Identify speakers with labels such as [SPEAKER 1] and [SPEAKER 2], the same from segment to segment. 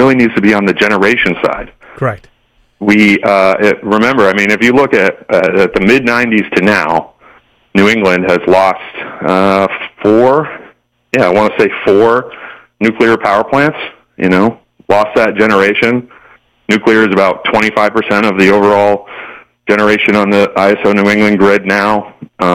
[SPEAKER 1] really needs to be on the generation side.
[SPEAKER 2] Correct.
[SPEAKER 1] Remember, I mean, if you look at the mid-'90s to now, New England has lost four nuclear power plants, lost that generation. Nuclear is about 25% of the overall generation on the ISO New England grid now.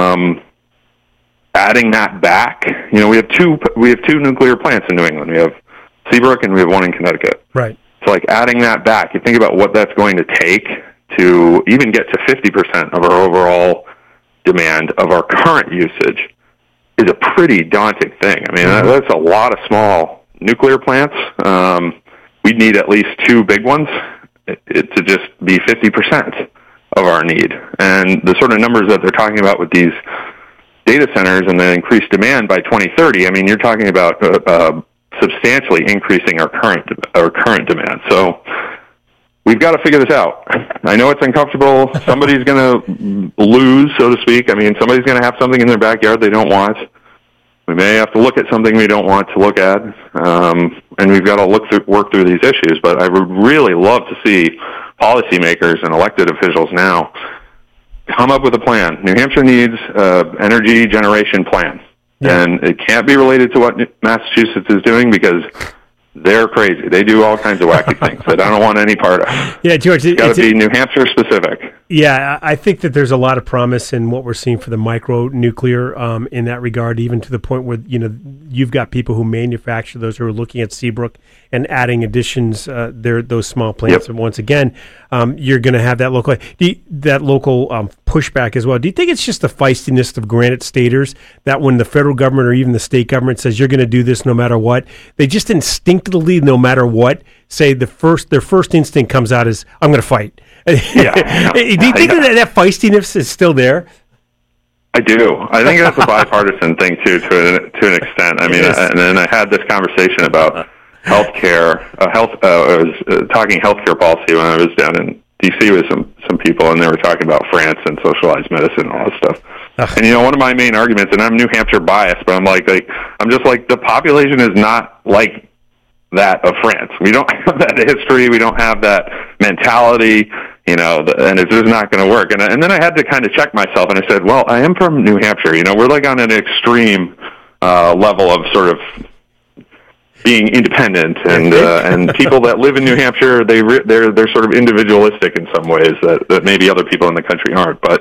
[SPEAKER 1] Adding that back, we have two nuclear plants in New England. We have Seabrook and we have one in Connecticut.
[SPEAKER 2] Right.
[SPEAKER 1] So like adding that back, you think about what that's going to take to even get to 50% of our overall demand of our current usage is a pretty daunting thing. I mean, that's a lot of small nuclear plants. We'd need at least two big ones to just be 50% of our need. And the sort of numbers that they're talking about with these data centers and the increased demand by 2030, I mean, you're talking about substantially increasing our current demand. So we've got to figure this out. I know it's uncomfortable. Somebody's going to lose, so to speak. I mean, somebody's going to have something in their backyard they don't want. We may have to look at something we don't want to look at, and we've got to work through these issues. But I would really love to see policymakers and elected officials now come up with a plan. New Hampshire needs an energy generation plan. Yeah. And it can't be related to what Massachusetts is doing because they're crazy. They do all kinds of wacky things that I don't want any part of.
[SPEAKER 2] Yeah, George,
[SPEAKER 1] it's got to be New Hampshire specific.
[SPEAKER 2] Yeah, I think that there's a lot of promise in what we're seeing for the micro nuclear in that regard, even to the point where you've got people who manufacture those who are looking at Seabrook and adding additions those small plants. Yep. And once again, you're going to have that local pushback as well. Do you think it's just the feistiness of Granite Staters that when the federal government or even the state government says you're going to do this no matter what, they just instinctively, no matter what, say their first instinct comes out is I'm going to fight.
[SPEAKER 1] Yeah.
[SPEAKER 2] Do you think that feistiness is still there?
[SPEAKER 1] I do. I think that's a bipartisan thing too, to an extent. I mean, and then I had this conversation about healthcare. I was talking healthcare policy when I was down in D.C. with some people, and they were talking about France and socialized medicine and all this stuff. And one of my main arguments, and I'm New Hampshire biased, but I'm just like the population is not like that of France. We don't have that history. We don't have that mentality. And it's just not going to work. And then I had to kind of check myself, and I said, well, I am from New Hampshire. We're like on an extreme level of sort of being independent, and people that live in New Hampshire, they're sort of individualistic in some ways that maybe other people in the country aren't. But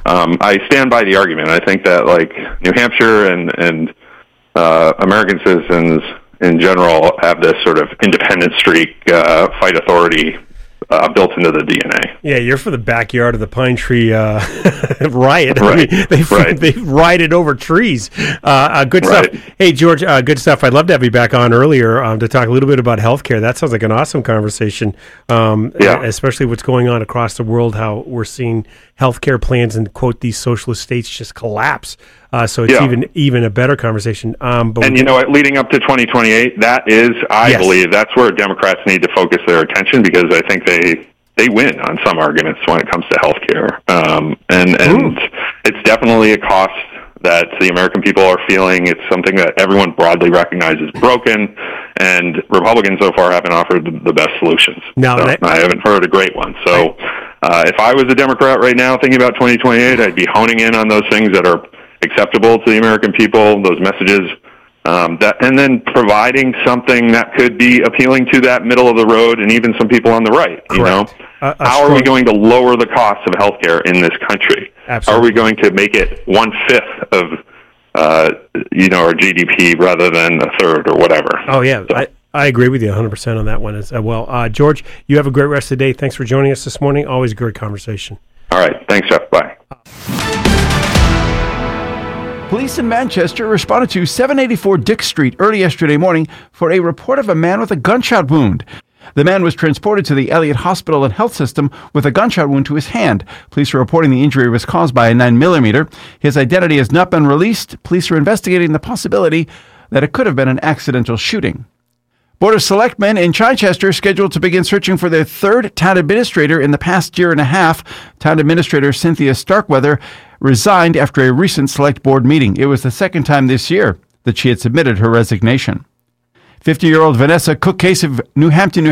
[SPEAKER 1] I stand by the argument. I think that like New Hampshire and American citizens in general have this sort of independent streak, fight authority built into the DNA.
[SPEAKER 2] Yeah, you're for the backyard of the pine tree riot.
[SPEAKER 1] Right.
[SPEAKER 2] I mean, they've rioted over trees. Good stuff. Hey, George, good stuff. I'd love to have you back on earlier to talk a little bit about healthcare. That sounds like an awesome conversation, especially what's going on across the world, how we're seeing healthcare plans and, quote, these socialist states just collapse. So it's even a better conversation.
[SPEAKER 1] Leading up to 2028, that is, I believe, that's where Democrats need to focus their attention because I think they win on some arguments when it comes to healthcare. And it's definitely a cost that the American people are feeling. It's something that everyone broadly recognizes broken, and Republicans so far haven't offered the best solutions. I haven't heard a great one. So if I was a Democrat right now thinking about 2028, I'd be honing in on those things that are acceptable to the American people, those messages, and then providing something that could be appealing to that middle of the road and even some people on the right. How are we going to lower the cost of healthcare in this country?
[SPEAKER 2] Absolutely.
[SPEAKER 1] How are we going to make it 1/5 of our GDP rather than a third or whatever?
[SPEAKER 2] Oh yeah, so. I agree with you 100% on that one as well. George, you have a great rest of the day. Thanks for joining us this morning. Always a great conversation.
[SPEAKER 1] All right, thanks, Jeff. Bye.
[SPEAKER 3] Police in Manchester responded to 784 Dick Street early yesterday morning for a report of a man with a gunshot wound. The man was transported to the Elliott Hospital and Health System with a gunshot wound to his hand. Police are reporting the injury was caused by a 9mm. His identity has not been released. Police are investigating the possibility that it could have been an accidental shooting. Board of Selectmen in Chichester scheduled to begin searching for their third town administrator in the past year and a half. Town Administrator Cynthia Starkweather resigned after a recent select board meeting. It was the second time this year that she had submitted her resignation. 50-year-old Vanessa Cook case of New Hampton,